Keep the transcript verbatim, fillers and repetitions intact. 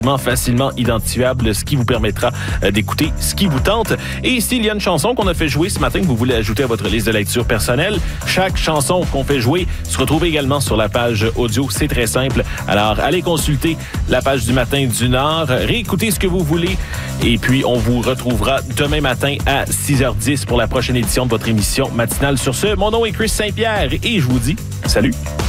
facilement identifiable, ce qui vous permettra d'écouter ce qui vous tente. Et s'il y a une chanson qu'on a fait jouer ce matin que vous voulez ajouter à votre liste de lecture personnelle, chaque chanson qu'on fait jouer se retrouve également sur la page audio. C'est très simple. Alors, allez consulter la page du Matin du Nord, réécoutez ce que vous voulez et puis on vous retrouvera demain matin à six heures dix pour la prochaine édition de votre émission matinale. Sur ce, mon nom est Chris Saint-Pierre et je vous dis salut!